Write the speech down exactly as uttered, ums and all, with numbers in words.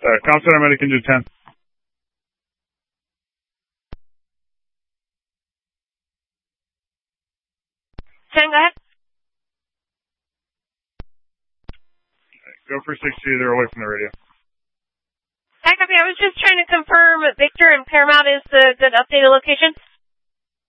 Uh, Comm Center Medic can do ten. ten, go ahead. Go for sixty, they're away from the radio. Hi, copy. I was just trying to confirm Victor and Paramount is the good updated location.